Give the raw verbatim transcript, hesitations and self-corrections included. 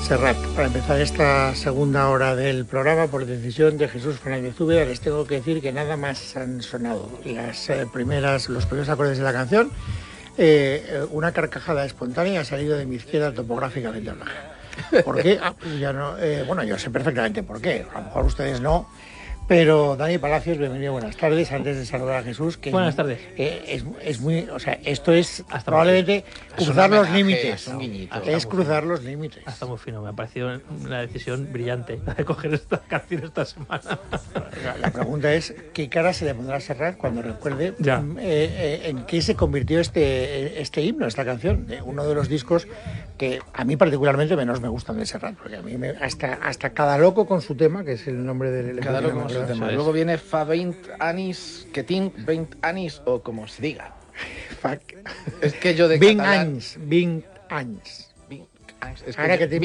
Serrat. Para empezar esta segunda hora del programa, por decisión de Jesús Fernández Úbeda, les tengo que decir que nada más han sonado las eh, primeras, los primeros acordes de la canción. Eh, una carcajada espontánea ha salido de mi izquierda topográficamente hablando. ¿Por qué? Ah, ya no, eh, bueno, yo sé perfectamente por qué. A lo mejor ustedes no. Pero Dani Palacios, bienvenido, buenas tardes. Antes de saludar a Jesús, que buenas tardes. Eh, es, es muy, o sea, esto es hasta probablemente es cruzar los homenaje, límites. un guiñito. Es cruzar los límites. Hasta muy fino, me ha parecido una decisión brillante de coger esta canción esta semana. La, la pregunta es, ¿qué cara se le pondrá a Serrat cuando recuerde Ya. eh, eh, en qué se convirtió este, este himno, esta canción? Eh, uno de los discos que a mí particularmente menos me gustan de Serrat, porque a mí me, hasta, hasta Cada Loco con su tema, que es el nombre del... Cada loco con su ¿verdad? tema. Luego viene Fa veinte anis, que tin veinte anis, o como se diga. Fuck. Es que yo de Vint catalán... anys, vint anys. veinte años. Es que Ara yo- que té